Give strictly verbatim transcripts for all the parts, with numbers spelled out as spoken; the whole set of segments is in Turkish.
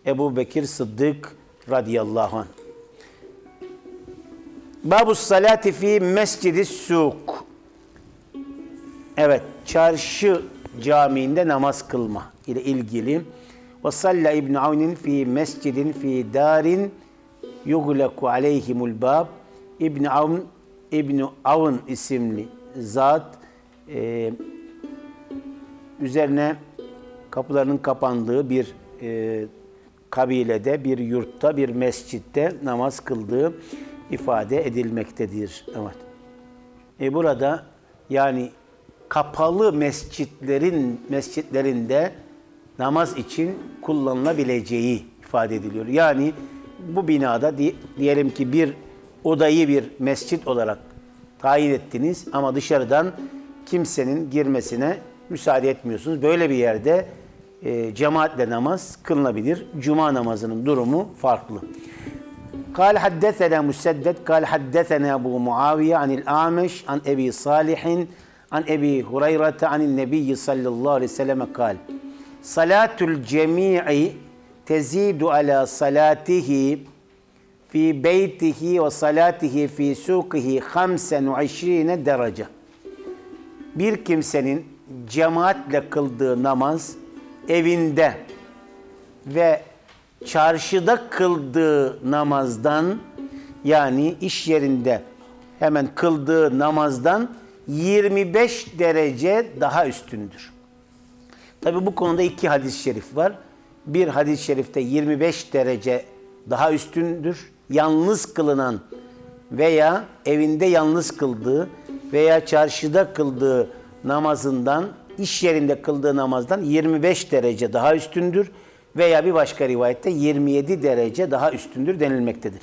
Ebu Bekir Sıddık radıyallahu anh. Babus salati fi mescidi suk. Evet, çarşı camiinde namaz kılma ile ilgili. Ve salla İbn Avn'in fi mescidin fi darin yuglaku aleyhimul bab. İbn Avn İbn Avn isimli zat e, üzerine kapılarının kapandığı bir e, kabilede, bir yurtta, bir mescitte namaz kıldığı ifade edilmektedir. Evet. E burada yani kapalı mescitlerin mescitlerinde namaz için kullanılabileceği ifade ediliyor. Yani bu binada diyelim ki bir odayı bir mescit olarak tayin ettiniz ama dışarıdan kimsenin girmesine müsaade etmiyorsunuz. Böyle bir yerde e, cemaatle namaz kılınabilir. Cuma namazının durumu farklı. قال حدثنا مسدد قال حدثنا أبو معاوية عن الأعمش عن أبي صالح عن أبي هريرة عن النبي صلى الله عليه وسلم قال صلاة الجميع تزيد على صلاته في بيته وصلاته في سوقه خمسا وعشرين درجة. Bir kimsenin cemaatle kıldığı namaz evinde ve çarşıda kıldığı namazdan yani iş yerinde hemen kıldığı namazdan yirmi beş derece daha üstündür. Tabi bu konuda iki hadis-i şerif var. Bir hadis-i şerifte yirmi beş derece daha üstündür. Yalnız kılınan veya evinde yalnız kıldığı veya çarşıda kıldığı namazından, iş yerinde kıldığı namazdan yirmi beş derece daha üstündür. Veya bir başka rivayette yirmi yedi derece daha üstündür denilmektedir.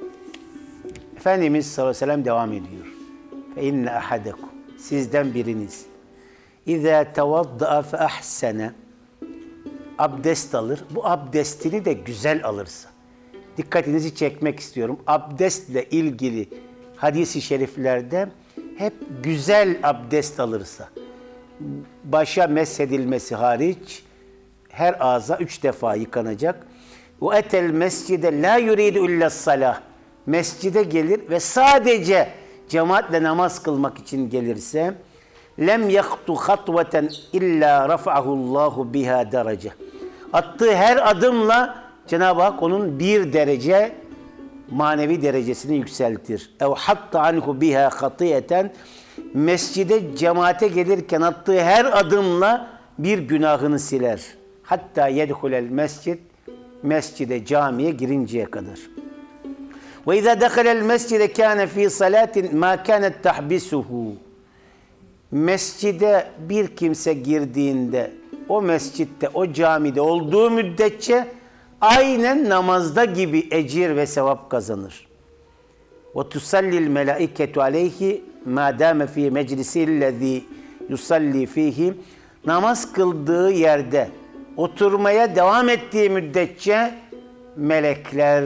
Efendimiz sallallahu aleyhi ve sellem devam ediyor. Fe inne ahadekum, sizden biriniz İzâ tevadda'a fe ahsene, abdest alır. Bu abdestini de güzel alırsa. Dikkatinizi çekmek istiyorum. Abdestle ilgili hadis-i şeriflerde hep güzel abdest alırsa, başa meshedilmesi hariç her ağza üç defa yıkanacak. Ve etel mescide la yuridu illa salah. Mescide gelir ve sadece cemaatle namaz kılmak için gelirse lem yaktu hatveten illa rafa'ahu Allahu biha derece. Attığı her adımla Cenab-ı Hak onun bir derece manevi derecesini yükseltir. Ev hatta anhu biha hatiyeten, mescide cemaate gelirken attığı her adımla bir günahını siler. Hatta yedhulel mescid, mescide, camiye girinceye kadar. Ve izâ dehalel mescide kâne fî salâtin mâ kânet tahbisuhu. Mescide bir kimse girdiğinde o mescitte, o camide olduğu müddetçe aynen namazda gibi ecir ve sevap kazanır. Ve tusallil melâiketu aleyhi mâ dâme fî meclisillezî yusalli fîhî. Namaz kıldığı yerde oturmaya devam ettiği müddetçe melekler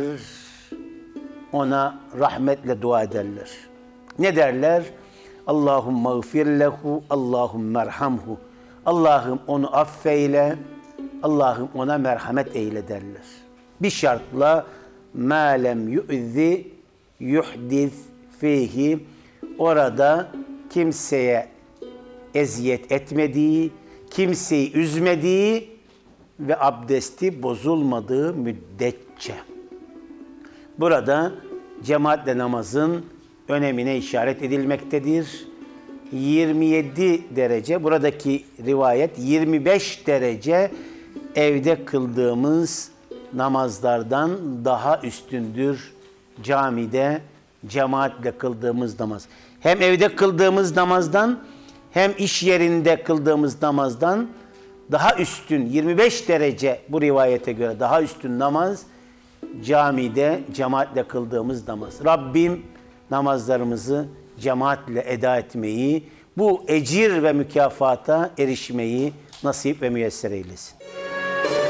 ona rahmetle dua ederler. Ne derler? Allahümme gfir lehu, Allahümme erhamhu. Allah'ım onu affeyle, Allah'ım ona merhamet eyle derler. Bir şartla مَا لَمْ يُؤْذِ يُحْدِثْ فِيهِ, orada kimseye eziyet etmediği, kimseyi üzmediği ve abdesti bozulmadığı müddetçe. Burada cemaatle namazın önemine işaret edilmektedir. yirmi yedi derece, buradaki rivayet yirmi beş derece evde kıldığımız namazlardan daha üstündür camide cemaatle kıldığımız namaz. Hem evde kıldığımız namazdan hem iş yerinde kıldığımız namazdan daha üstün, yirmi beş derece bu rivayete göre daha üstün namaz camide cemaatle kıldığımız namaz. Rabbim namazlarımızı cemaatle eda etmeyi, bu ecir ve mükafata erişmeyi nasip ve müyesser eylesin.